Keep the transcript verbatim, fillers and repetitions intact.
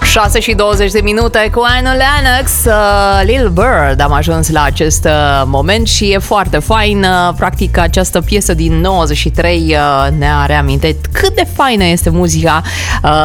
șase și douăzeci de minute cu Annie Lennox, uh, Lil Bird. Am ajuns la acest uh, moment și e foarte fain. Uh, practic, această piesă din nouăzeci și trei uh, ne-a reamintit cât de faină este muzica uh,